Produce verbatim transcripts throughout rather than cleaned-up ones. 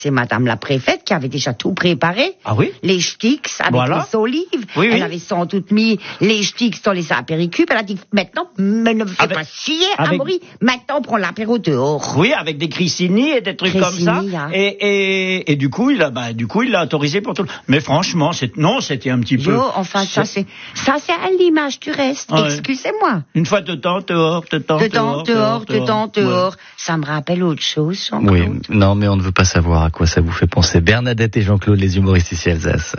C'est madame la préfète qui avait déjà tout préparé. Ah oui? Les sticks avec Voilà. les olives. Oui, Elle oui. avait sans doute mis les sticks dans les apéricubes. Elle a dit, maintenant, mais ne me fais Avec- pas chier, avec- Amaury. Maintenant, on prend l'apéro dehors. Oui, avec des grissini et des trucs Grissini, comme ça. hein. Et, et, et du coup, il a, bah, du coup, il l'a autorisé pour tout. Mais franchement, c'est, non, c'était un petit peu. Yo, enfin, ça, c'est, ça, c'est à l'image du reste. Ouais. Excusez-moi. Une fois de temps, dehors, de temps, Dedans, dehors, dedans, dehors. Ça me rappelle autre chose, Jean-Claude. Oui, non, mais on ne veut pas savoir à quoi ça vous fait penser. Bernadette et Jean-Claude, les humoristes ici Alsace.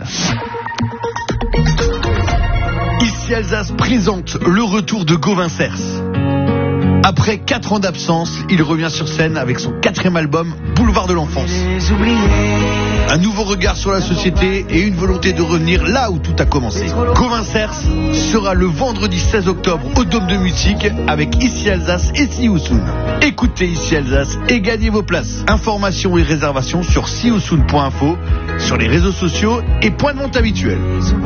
Ici Alsace présente le retour de Gauvin Cers. Après quatre ans d'absence, il revient sur scène avec son quatrième album, Boulevard de l'Enfance. Un nouveau regard sur la société et une volonté de revenir là où tout a commencé. Gauvin Cers sera le vendredi seize octobre au Dôme de Musique avec Ici Alsace et Sioussoun. Écoutez Ici Alsace et gagnez vos places. Informations et réservations sur sioussoun point info, sur les réseaux sociaux et points de vente habituels.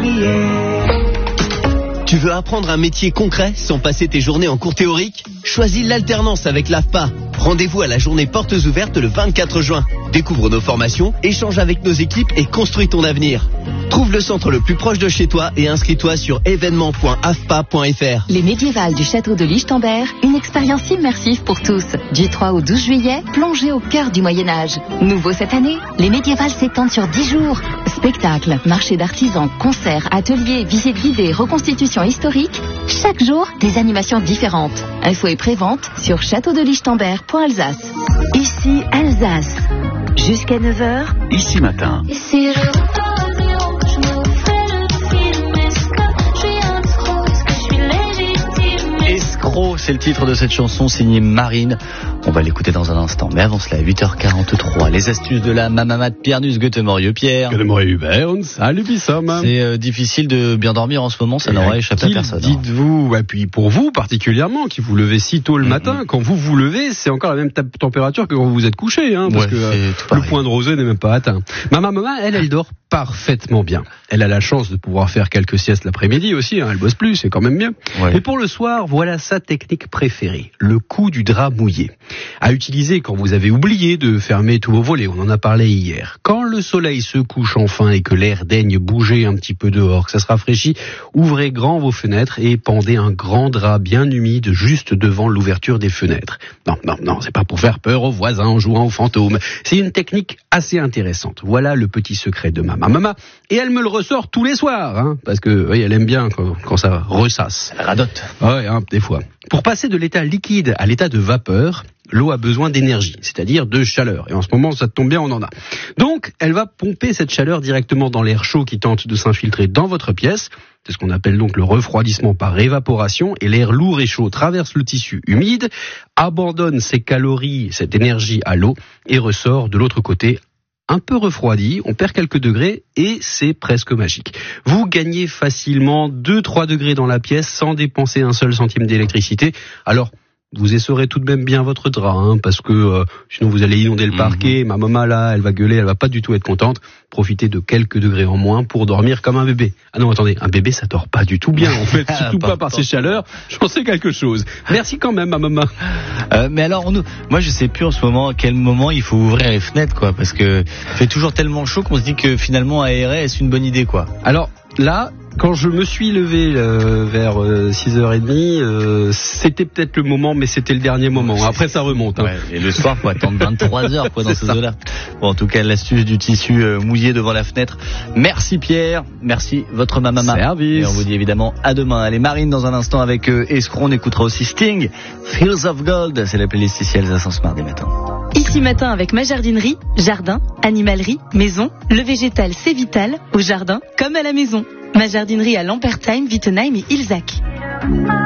Tu veux apprendre un métier concret sans passer tes journées en cours théoriques? Choisis l'alternance avec l'A F P A. Rendez-vous à la journée portes ouvertes le vingt-quatre juin. Découvre nos formations, échange avec nos équipes et construis ton avenir. Trouve le centre le plus proche de chez toi et inscris-toi sur événement point a f p a point f r. Les médiévales du château de Lichtenberg, une expérience immersive pour tous. Du trois au douze juillet, plongez au cœur du Moyen-Âge. Nouveau cette année, les médiévales s'étendent sur dix jours. Spectacles, marchés d'artisans, concerts, ateliers, visites guidées, reconstitutions historiques. Chaque jour, des animations différentes. Info et prévente sur château de lichtenberg point alsace. Ici Alsace. Jusqu'à neuf heures. Ici matin. Si je repars à zéro, je me refais le film. Est-ce que je suis un escroc? Est-ce que je suis légitime? Escroc, c'est le titre de cette chanson signée Marine. On va l'écouter dans un instant. Mais avant cela, huit heures quarante-trois, les astuces de la Mamamat Pierre Nus Goethe-Morieux. Pierre. Goethe-Morieux, salut Bissom. C'est euh, difficile de bien dormir en ce moment, ça n'aurait échappé à personne. Dites-vous, et puis pour vous particulièrement, qui vous levez si tôt le mm-hmm. matin, quand vous vous levez, c'est encore la même ta- température que quand vous vous êtes couché, hein, parce ouais, que euh, le point de rosée n'est même pas atteint. Ma maman, elle, elle dort parfaitement bien. Elle a la chance de pouvoir faire quelques siestes l'après-midi aussi, hein, elle bosse plus, c'est quand même mieux. Ouais. Et pour le soir, voilà sa technique préférée, le coup du drap mouillé. À utiliser quand vous avez oublié de fermer tous vos volets, on en a parlé hier. Quand le soleil se couche enfin et que l'air daigne bouger un petit peu dehors, que ça se rafraîchit, ouvrez grand vos fenêtres et pendez un grand drap bien humide juste devant l'ouverture des fenêtres. Non, non, non, c'est pas pour faire peur aux voisins en jouant aux fantômes. C'est une technique assez intéressante. Voilà le petit secret de ma maman. Et elle me le ressort tous les soirs, hein, parce que oui, elle aime bien quand, quand ça ressasse. Elle radote. Ouais, hein, des fois. Pour passer de l'état liquide à l'état de vapeur, l'eau a besoin d'énergie, c'est-à-dire de chaleur. Et en ce moment, ça tombe bien, on en a. Donc, elle va pomper cette chaleur directement dans l'air chaud qui tente de s'infiltrer dans votre pièce. C'est ce qu'on appelle donc le refroidissement par évaporation. Et l'air lourd et chaud traverse le tissu humide, abandonne ses calories, cette énergie à l'eau et ressort de l'autre côté un peu refroidi, on perd quelques degrés et c'est presque magique. Vous gagnez facilement deux à trois degrés dans la pièce sans dépenser un seul centime d'électricité. Alors, vous essorez tout de même bien votre drap, hein, parce que euh, sinon vous allez inonder le parquet. Ma maman là, elle va gueuler, elle va pas du tout être contente. Profitez de quelques degrés en moins pour dormir comme un bébé. Ah non, attendez, un bébé ça dort pas du tout bien en fait, surtout pas, pas par ces chaleurs. J'en sais quelque chose. Merci quand même, ma maman. Euh, mais alors, nous, moi je sais plus en ce moment à quel moment il faut ouvrir les fenêtres, quoi, parce que il fait toujours tellement chaud qu'on se dit que finalement aérer est une bonne idée, quoi. Alors là, quand je me suis levé euh, vers euh, six heures trente, euh, c'était peut-être le moment, mais c'était le dernier moment. Après, ça remonte. Hein. Ouais, et le soir, faut attendre vingt-trois heures quoi, dans ces eaux-là. Bon, en tout cas, l'astuce du tissu euh, mouillé devant la fenêtre. Merci Pierre, merci votre maman. Service. Et on vous dit évidemment à demain. Allez, Marine dans un instant avec euh, Escroc. On écoutera aussi Sting, Fields of Gold. C'est la playlist ici Alsace ce mardi matin. Ici matin avec ma jardinerie, jardin, animalerie, maison, le végétal c'est vital, au jardin comme à la maison. Ma jardinerie à Lampertheim, Wittenheim et Ilzac.